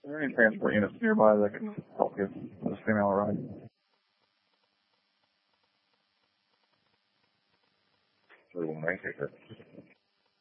Are there any transport units nearby that can help give this female a ride? So we won't make it.